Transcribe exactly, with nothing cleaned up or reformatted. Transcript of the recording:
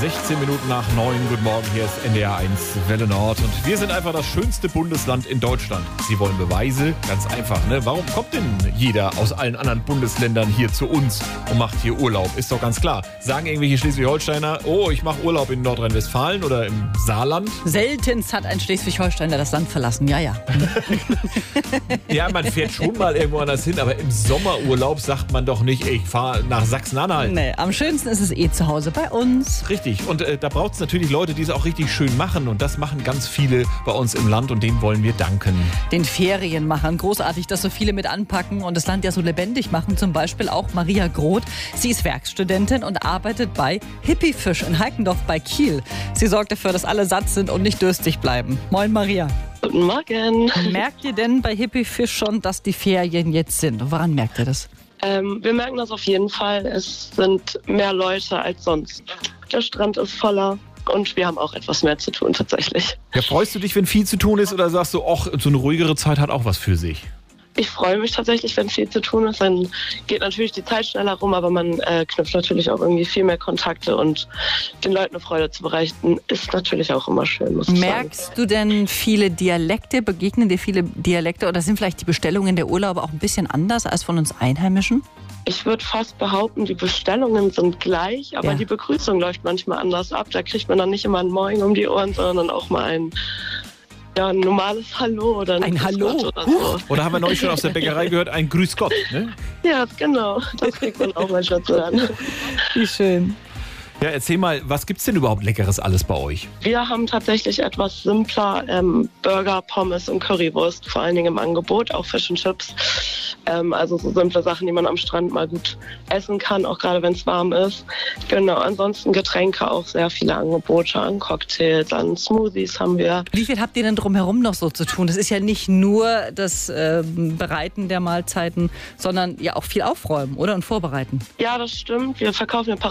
sechzehn Minuten nach neun. Guten Morgen, hier ist N D R eins Welle Nord. Und wir sind einfach das schönste Bundesland in Deutschland. Sie wollen Beweise? Ganz einfach, ne? Warum kommt denn jeder aus allen anderen Bundesländern hier zu uns und macht hier Urlaub? Ist doch ganz klar. Sagen irgendwelche Schleswig-Holsteiner, oh, ich mache Urlaub in Nordrhein-Westfalen oder im Saarland? Seltenst hat ein Schleswig-Holsteiner das Land verlassen, ja, ja. Ja, man fährt schon mal irgendwo anders hin, aber im Sommerurlaub sagt man doch nicht, ey, ich fahre nach Sachsen-Anhalt. Nee, am schönsten ist es eh zu Hause bei uns. Richtig. Und äh, da braucht es natürlich Leute, die es auch richtig schön machen. Und das machen ganz viele bei uns im Land und denen wollen wir danken. Den Ferienmachern. Großartig, dass so viele mit anpacken und das Land ja so lebendig machen. Zum Beispiel auch Maria Groth. Sie ist Werkstudentin und arbeitet bei Hippiefisch in Heikendorf bei Kiel. Sie sorgt dafür, dass alle satt sind und nicht durstig bleiben. Moin Maria. Guten Morgen. Merkt ihr denn bei Hippiefisch schon, dass die Ferien jetzt sind? Und woran merkt ihr das? Ähm, wir merken das auf jeden Fall. Es sind mehr Leute als sonst. Der Strand ist voller und wir haben auch etwas mehr zu tun tatsächlich. Ja, freust du dich, wenn viel zu tun ist, oder sagst du, ach, so eine ruhigere Zeit hat auch was für sich? Ich freue mich tatsächlich, wenn viel zu tun ist. Dann geht natürlich die Zeit schneller rum, aber man äh, knüpft natürlich auch irgendwie viel mehr Kontakte und den Leuten eine Freude zu bereiten, ist natürlich auch immer schön, muss ich Merkst sagen. du denn viele Dialekte? Begegnen dir viele Dialekte oder sind vielleicht die Bestellungen der Urlaube auch ein bisschen anders als von uns Einheimischen? Ich würde fast behaupten, die Bestellungen sind gleich, aber Ja. die Begrüßung läuft manchmal anders ab. Da kriegt man dann nicht immer ein Moin um die Ohren, sondern auch mal ein, ja, ein normales Hallo oder ein, Ein Grüß Hallo? Gott oder so. Oder haben wir neulich schon aus der Bäckerei gehört, ein Grüß Gott, ne? Ja, genau. Das kriegt man auch manchmal zu hören. Wie schön. Ja, erzähl mal, was gibt's denn überhaupt Leckeres alles bei euch? Wir haben tatsächlich etwas simpler ähm, Burger, Pommes und Currywurst, vor allen Dingen im Angebot, auch Fish and Chips. Ähm, also so simple Sachen, die man am Strand mal gut essen kann, auch gerade wenn es warm ist. Genau, ansonsten Getränke auch sehr viele Angebote an Cocktails, an Smoothies haben wir. Wie viel habt ihr denn drumherum noch so zu tun? Das ist ja nicht nur das äh, Bereiten der Mahlzeiten, sondern ja auch viel aufräumen, oder? Und vorbereiten. Ja, das stimmt. Wir verkaufen ja